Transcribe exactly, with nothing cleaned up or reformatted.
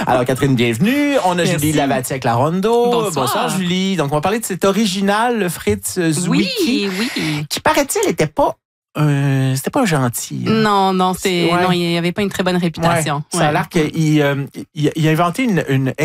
Alors, Catherine, bienvenue. On a Merci. Julie Lavatière-Clarondo. Bonsoir. Bonsoir, Julie. Donc, on va parler de cet original, le Fritz Zwicky, Oui, oui. qui, paraît-il, n'était pas, euh, c'était pas gentil. hein. Non, non, c'est, Ouais. non, il n'y avait pas une très bonne réputation. Ouais. Ça a Ouais. l'air qu'il euh, il, il a inventé une, une